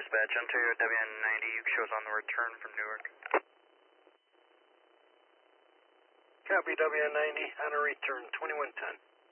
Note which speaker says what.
Speaker 1: dispatch, Ontario WN90 shows on the return from Newark.
Speaker 2: Copy WN90 on a return, 2110.